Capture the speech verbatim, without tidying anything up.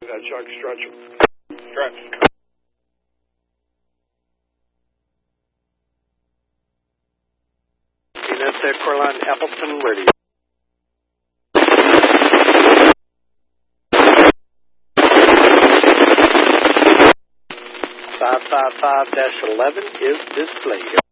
That Chuck, stretch him. Stretch. Unit uh, Corline Appleton, where do you? five five five dash eleven is displayed.